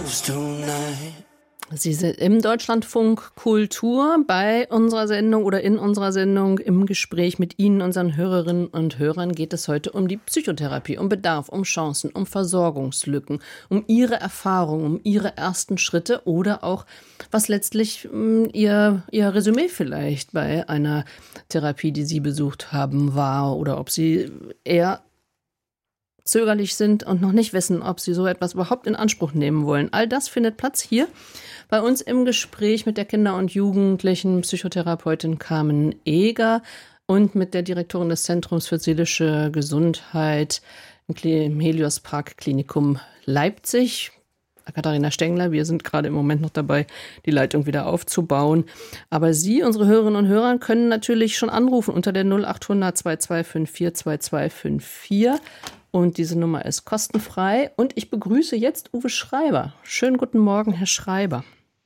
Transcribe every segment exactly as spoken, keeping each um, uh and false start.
lose tonight. Sie sind im Deutschlandfunk Kultur bei unserer Sendung oder in unserer Sendung im Gespräch mit Ihnen, unseren Hörerinnen und Hörern, geht es heute um die Psychotherapie, um Bedarf, um Chancen, um Versorgungslücken, um Ihre Erfahrungen, um Ihre ersten Schritte oder auch, was letztlich mh, Ihr, Ihr Resümee vielleicht bei einer Therapie, die Sie besucht haben, war oder ob Sie eher zögerlich sind und noch nicht wissen, ob sie so etwas überhaupt in Anspruch nehmen wollen. All das findet Platz hier bei uns im Gespräch mit der Kinder- und Jugendlichen Psychotherapeutin Carmen Eger und mit der Direktorin des Zentrums für seelische Gesundheit im Helios Park Klinikum Leipzig, Katharina Stengler. Wir sind gerade im Moment noch dabei, die Leitung wieder aufzubauen. Aber Sie, unsere Hörerinnen und Hörer, können natürlich schon anrufen unter der null acht hundert zwei zwei fünf vier zwei zwei fünf vier. Und diese Nummer ist kostenfrei. Und ich begrüße jetzt Uwe Schreiber. Schönen guten Morgen, Herr Schreiber.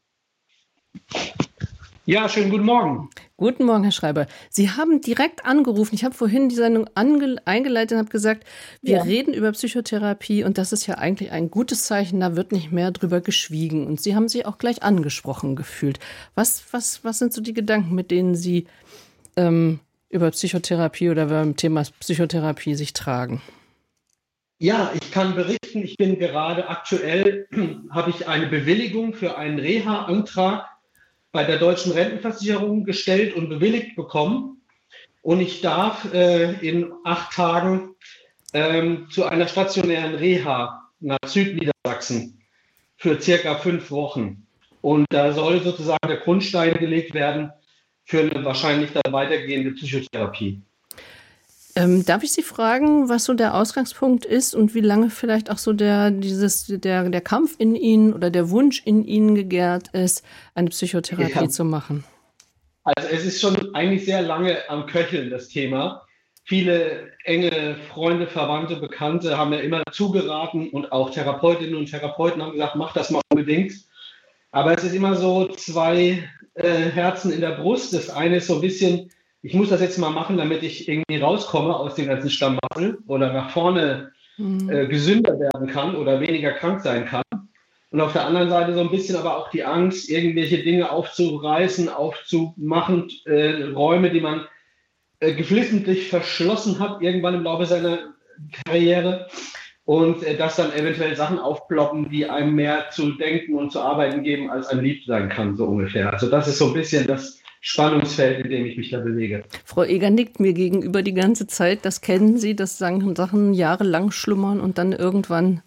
Ja, schönen guten Morgen. Guten Morgen, Herr Schreiber. Sie haben direkt angerufen. Ich habe vorhin die Sendung ange- eingeleitet und habe gesagt, wir ja. reden über Psychotherapie und das ist ja eigentlich ein gutes Zeichen, da wird nicht mehr drüber geschwiegen. Und Sie haben sich auch gleich angesprochen gefühlt. Was, was, was sind so die Gedanken, mit denen Sie ähm, über Psychotherapie oder beim Thema Psychotherapie sich tragen? Ja, ich kann berichten, ich bin gerade aktuell, habe ich eine Bewilligung für einen Reha-Antrag bei der Deutschen Rentenversicherung gestellt und bewilligt bekommen. Und ich darf äh, in acht Tagen ähm, zu einer stationären Reha nach Südniedersachsen für circa fünf Wochen. Und da soll sozusagen der Grundstein gelegt werden für eine wahrscheinlich dann weitergehende Psychotherapie. Ähm, darf ich Sie fragen, was so der Ausgangspunkt ist und wie lange vielleicht auch so der, dieses, der, der Kampf in Ihnen oder der Wunsch in Ihnen gegärt ist, eine Psychotherapie ja. zu machen? Also es ist schon eigentlich sehr lange am Köcheln, das Thema. Viele enge Freunde, Verwandte, Bekannte haben ja immer zugeraten und auch Therapeutinnen und Therapeuten haben gesagt, mach das mal unbedingt. Aber es ist immer so zwei äh, Herzen in der Brust. Das eine ist so ein bisschen, ich muss das jetzt mal machen, damit ich irgendwie rauskomme aus dem ganzen Schlamassel oder nach vorne mhm. äh, gesünder werden kann oder weniger krank sein kann. Und auf der anderen Seite so ein bisschen aber auch die Angst, irgendwelche Dinge aufzureißen, aufzumachen, äh, Räume, die man äh, geflissentlich verschlossen hat, irgendwann im Laufe seiner Karriere. Und äh, dass dann eventuell Sachen aufploppen, die einem mehr zu denken und zu arbeiten geben, als einem lieb sein kann, so ungefähr. Also das ist so ein bisschen das Spannungsfeld, in dem ich mich da bewege. Frau Eger nickt mir gegenüber die ganze Zeit. Das kennen Sie, dass Sachen jahrelang schlummern und dann irgendwann...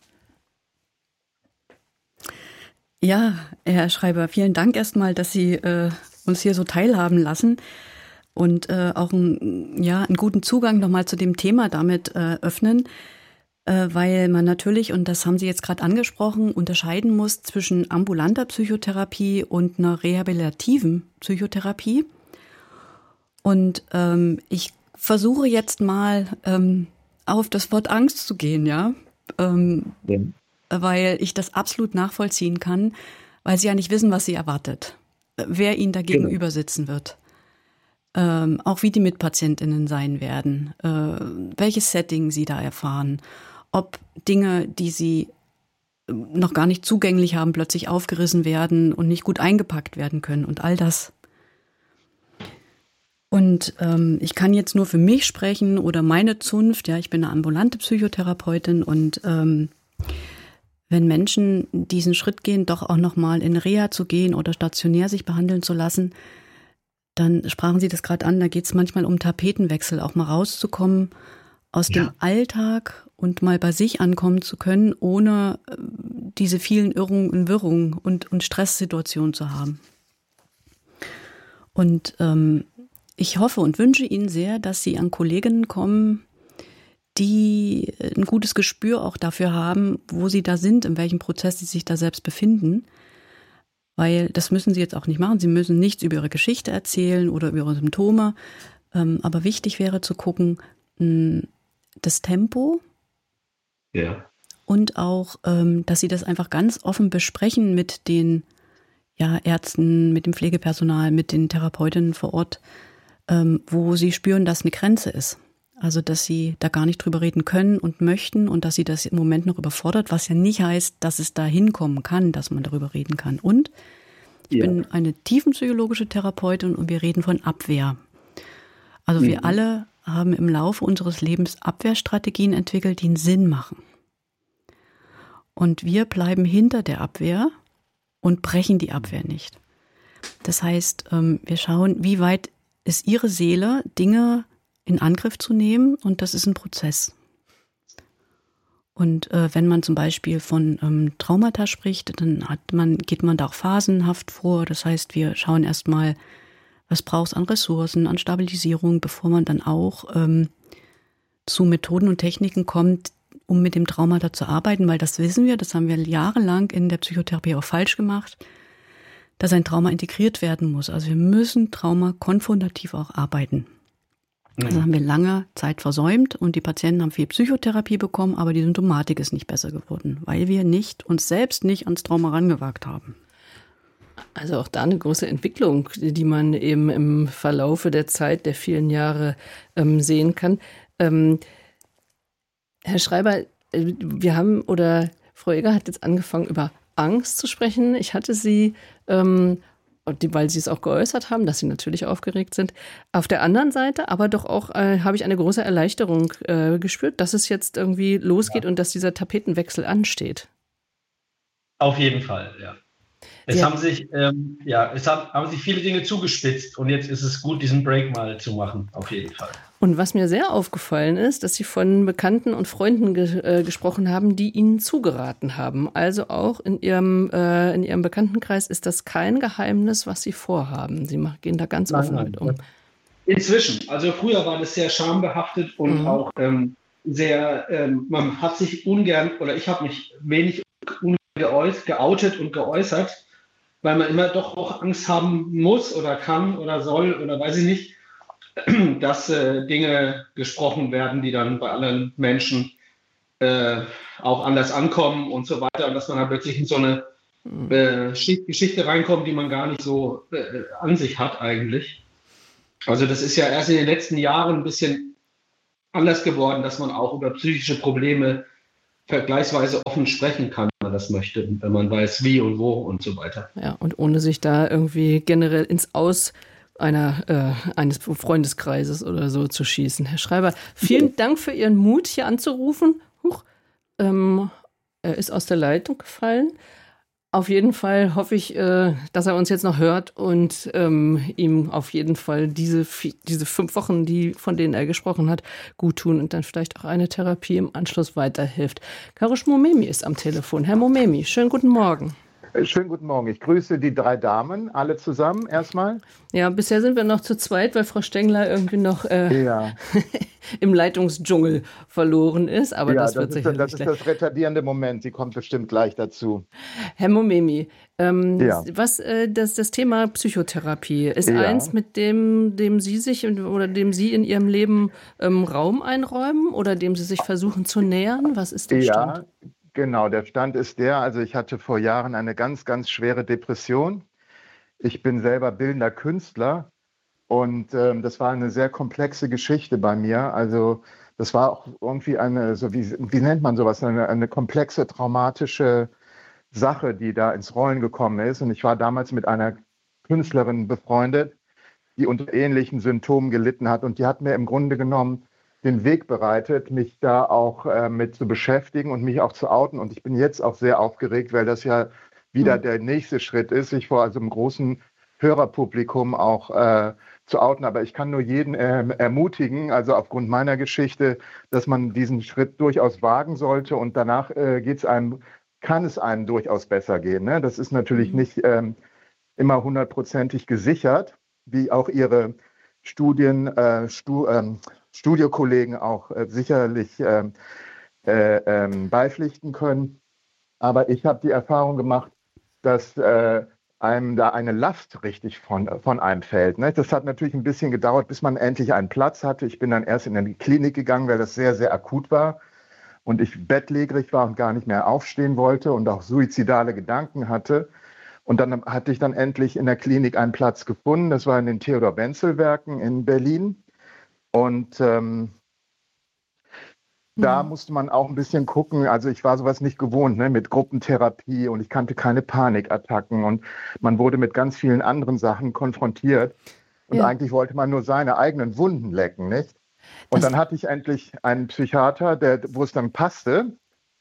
Ja, Herr Schreiber, vielen Dank erstmal, dass Sie äh, uns hier so teilhaben lassen und äh, auch ein, ja, einen guten Zugang nochmal zu dem Thema damit äh, öffnen, äh, weil man natürlich, und das haben Sie jetzt gerade angesprochen, unterscheiden muss zwischen ambulanter Psychotherapie und einer rehabilitativen Psychotherapie. Und ähm, ich versuche jetzt mal ähm, auf das Wort Angst zu gehen, ja. Ähm, ja. Weil ich das absolut nachvollziehen kann, weil sie ja nicht wissen, was sie erwartet, wer ihnen da gegenüber sitzen wird, ähm, auch wie die MitpatientInnen sein werden, äh, welches Setting sie da erfahren, ob Dinge, die sie noch gar nicht zugänglich haben, plötzlich aufgerissen werden und nicht gut eingepackt werden können und all das. Und ähm, ich kann jetzt nur für mich sprechen oder meine Zunft, ja, ich bin eine ambulante Psychotherapeutin und ähm, wenn Menschen diesen Schritt gehen, doch auch nochmal in Reha zu gehen oder stationär sich behandeln zu lassen, dann sprachen Sie das gerade an, da geht es manchmal um Tapetenwechsel, auch mal rauszukommen aus ja. dem Alltag und mal bei sich ankommen zu können, ohne äh, diese vielen Irrungen und Wirrungen und, und Stresssituationen zu haben. Und ähm, ich hoffe und wünsche Ihnen sehr, dass Sie an Kolleginnen kommen, die ein gutes Gespür auch dafür haben, wo sie da sind, in welchem Prozess sie sich da selbst befinden. Weil das müssen sie jetzt auch nicht machen. Sie müssen nichts über ihre Geschichte erzählen oder über ihre Symptome. Aber wichtig wäre zu gucken, das Tempo ja. und auch, dass sie das einfach ganz offen besprechen mit den ja, Ärzten, mit dem Pflegepersonal, mit den Therapeutinnen vor Ort, wo sie spüren, dass eine Grenze ist. Also, dass sie da gar nicht drüber reden können und möchten und dass sie das im Moment noch überfordert, was ja nicht heißt, dass es da hinkommen kann, dass man darüber reden kann. Und ich ja. bin eine tiefenpsychologische Therapeutin und wir reden von Abwehr. Also mhm. wir alle haben im Laufe unseres Lebens Abwehrstrategien entwickelt, die einen Sinn machen. Und wir bleiben hinter der Abwehr und brechen die Abwehr nicht. Das heißt, wir schauen, wie weit ist Ihre Seele, Dinge in Angriff zu nehmen, und das ist ein Prozess. Und äh, wenn man zum Beispiel von ähm, Traumata spricht, dann hat man, geht man da auch phasenhaft vor. Das heißt, wir schauen erstmal, was braucht es an Ressourcen, an Stabilisierung, bevor man dann auch ähm, zu Methoden und Techniken kommt, um mit dem Traumata zu arbeiten, weil das wissen wir, das haben wir jahrelang in der Psychotherapie auch falsch gemacht, dass ein Trauma integriert werden muss. Also wir müssen Trauma konfrontativ auch arbeiten. Das haben wir lange Zeit versäumt und die Patienten haben viel Psychotherapie bekommen, aber die Symptomatik ist nicht besser geworden, weil wir nicht uns selbst nicht ans Trauma rangewagt haben. Also auch da eine große Entwicklung, die man eben im Verlaufe der Zeit, der vielen Jahre ähm, sehen kann. Ähm, Herr Schreiber, wir haben, oder Frau Eger hat jetzt angefangen, über Angst zu sprechen. Ich hatte Sie ähm, weil Sie es auch geäußert haben, dass Sie natürlich aufgeregt sind. Auf der anderen Seite aber doch auch äh, habe ich eine große Erleichterung äh, gespürt, dass es jetzt irgendwie losgeht ja. und dass dieser Tapetenwechsel ansteht. Auf jeden Fall, ja. Es ja. haben sich, ähm, ja, es haben, haben sich viele Dinge zugespitzt und jetzt ist es gut, diesen Break mal zu machen, auf jeden Fall. Und was mir sehr aufgefallen ist, dass Sie von Bekannten und Freunden ge- äh, gesprochen haben, die Ihnen zugeraten haben. Also auch in Ihrem, äh, in Ihrem Bekanntenkreis ist das kein Geheimnis, was Sie vorhaben. Sie machen, gehen da ganz nein, offen nein. mit um. Inzwischen. Also früher war das sehr schambehaftet und mhm. auch ähm, sehr, ähm, man hat sich ungern, oder ich habe mich wenig ungern geoutet und geäußert, weil man immer doch auch Angst haben muss oder kann oder soll oder weiß ich nicht, dass äh, Dinge gesprochen werden, die dann bei anderen Menschen äh, auch anders ankommen und so weiter. Und dass man dann plötzlich in so eine äh, Geschichte reinkommt, die man gar nicht so äh, an sich hat eigentlich. Also das ist ja erst in den letzten Jahren ein bisschen anders geworden, dass man auch über psychische Probleme vergleichsweise offen sprechen kann, wenn man das möchte, wenn man weiß, wie und wo und so weiter. Ja, und ohne sich da irgendwie generell ins Aus einer, äh, eines Freundeskreises oder so zu schießen. Herr Schreiber, vielen ja. Dank für Ihren Mut, hier anzurufen. Huch, ähm, er ist aus der Leitung gefallen. Auf jeden Fall hoffe ich, äh, dass er uns jetzt noch hört und ähm, ihm auf jeden Fall diese, diese fünf Wochen, die, von denen er gesprochen hat, gut tun und dann vielleicht auch eine Therapie im Anschluss weiterhilft. Karosh Momemi ist am Telefon. Herr Momemi, schönen guten Morgen. Schönen guten Morgen. Ich grüße die drei Damen, alle zusammen erstmal. Ja, bisher sind wir noch zu zweit, weil Frau Stengler irgendwie noch äh, ja. im Leitungsdschungel verloren ist. Aber ja, das, das wird ist, sicherlich das ist das retardierende Moment. Sie kommt bestimmt gleich dazu. Herr Momemi, ähm, ja. was äh, das, das Thema Psychotherapie ist ja. eins, mit dem, dem Sie sich oder dem Sie in Ihrem Leben ähm, Raum einräumen oder dem Sie sich versuchen zu nähern? Was ist der ja. Stand? Genau, der Stand ist der, also ich hatte vor Jahren eine ganz, ganz schwere Depression. Ich bin selber bildender Künstler und ähm, das war eine sehr komplexe Geschichte bei mir. Also das war auch irgendwie eine, so wie, wie nennt man sowas, eine, eine komplexe, traumatische Sache, die da ins Rollen gekommen ist. Und ich war damals mit einer Künstlerin befreundet, die unter ähnlichen Symptomen gelitten hat und die hat mir im Grunde genommen den Weg bereitet, mich da auch äh, mit zu beschäftigen und mich auch zu outen. Und ich bin jetzt auch sehr aufgeregt, weil das ja wieder mhm. der nächste Schritt ist, sich vor also einem großen Hörerpublikum auch äh, zu outen. Aber ich kann nur jeden äh, ermutigen, also aufgrund meiner Geschichte, dass man diesen Schritt durchaus wagen sollte und danach äh, geht's einem, kann es einem durchaus besser gehen. Ne? Das ist natürlich mhm. nicht ähm, immer hundertprozentig gesichert, wie auch Ihre Studien, äh, Stu, ähm, Studiokollegen auch äh, sicherlich äh, äh, äh, beipflichten können. Aber ich habe die Erfahrung gemacht, dass äh, einem da eine Last richtig von, von einem fällt. Ne? Das hat natürlich ein bisschen gedauert, bis man endlich einen Platz hatte. Ich bin dann erst in eine Klinik gegangen, weil das sehr, sehr akut war und ich bettlägerig war und gar nicht mehr aufstehen wollte und auch suizidale Gedanken hatte. Und dann hatte ich dann endlich in der Klinik einen Platz gefunden. Das war in den Theodor-Bentzel-Werken in Berlin. Und ähm, Da Mhm. musste man auch ein bisschen gucken. Also ich war sowas nicht gewohnt, ne, mit Gruppentherapie und ich kannte keine Panikattacken und man wurde mit ganz vielen anderen Sachen konfrontiert. Und Ja, eigentlich wollte man nur seine eigenen Wunden lecken, nicht? Und das, dann hatte ich endlich einen Psychiater, der, wo es dann passte.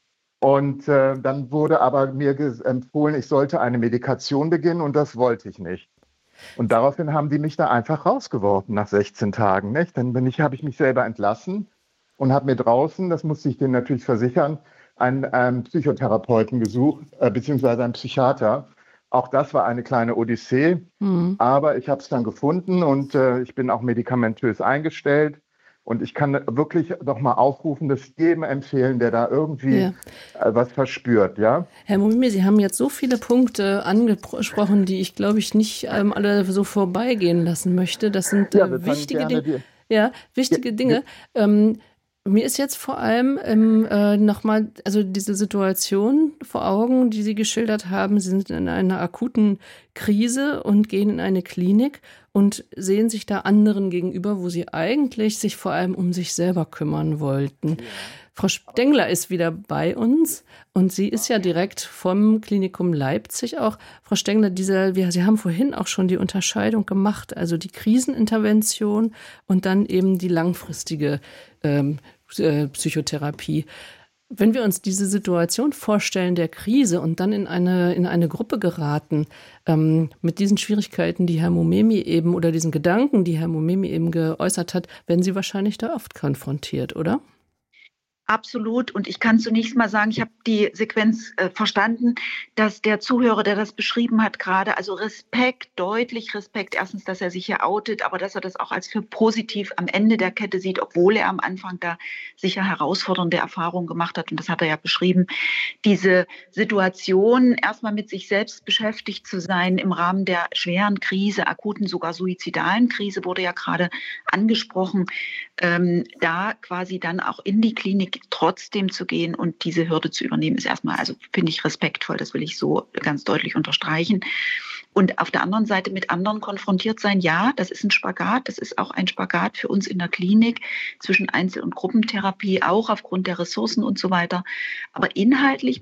Und äh, dann wurde aber mir ges- empfohlen, ich sollte eine Medikation beginnen und das wollte ich nicht. Und daraufhin haben die mich da einfach rausgeworfen nach sechzehn Tagen, nicht? Dann bin ich, habe ich mich selber entlassen und habe mir draußen, das musste ich denen natürlich versichern, einen, einen Psychotherapeuten gesucht, äh, beziehungsweise einen Psychiater. Auch das war eine kleine Odyssee, mhm. aber ich habe es dann gefunden und äh, ich bin auch medikamentös eingestellt. Und ich kann wirklich noch mal aufrufen, das jedem empfehlen, der da irgendwie Ja. äh, was verspürt, ja? Herr Mumimi, Sie haben jetzt so viele Punkte angesprochen, die ich, glaube ich, nicht ähm, alle so vorbeigehen lassen möchte. Das sind Ja, wir äh, können wichtige gerne Dinge. die. Ja, Ja, wichtige wir, Dinge. Ähm, mir ist jetzt vor allem ähm, äh, nochmal, also diese Situation vor Augen, die Sie geschildert haben. Sie sind in einer akuten Krise und gehen in eine Klinik und sehen sich da anderen gegenüber, wo Sie eigentlich sich vor allem um sich selber kümmern wollten. ja, Frau Stengler ist wieder bei uns und sie ist ja direkt vom Klinikum Leipzig auch. Frau Stengler, diese, wir, Sie haben vorhin auch schon die Unterscheidung gemacht, also die Krisenintervention und dann eben die langfristige ähm, äh, Psychotherapie. Wenn wir uns diese Situation vorstellen der Krise und dann in eine, in eine Gruppe geraten, ähm, mit diesen Schwierigkeiten, die Herr Mumemi eben oder diesen Gedanken, die Herr Mumemi eben geäußert hat, werden Sie wahrscheinlich da oft konfrontiert, oder? Absolut. Und ich kann zunächst mal sagen, ich habe die Sequenz äh, verstanden, dass der Zuhörer, der das beschrieben hat, gerade, also Respekt, deutlich Respekt, erstens, dass er sich hier outet, aber dass er das auch als für positiv am Ende der Kette sieht, obwohl er am Anfang da sicher herausfordernde Erfahrungen gemacht hat. Und das hat er ja beschrieben. Diese Situation, erstmal mit sich selbst beschäftigt zu sein im Rahmen der schweren Krise, akuten, sogar suizidalen Krise, wurde ja gerade angesprochen, ähm, da quasi dann auch in die Klinik trotzdem zu gehen und diese Hürde zu übernehmen, ist erstmal, also finde ich respektvoll, das will ich so ganz deutlich unterstreichen. Und auf der anderen Seite mit anderen konfrontiert sein, ja, das ist ein Spagat, das ist auch ein Spagat für uns in der Klinik zwischen Einzel- und Gruppentherapie, auch aufgrund der Ressourcen und so weiter. Aber inhaltlich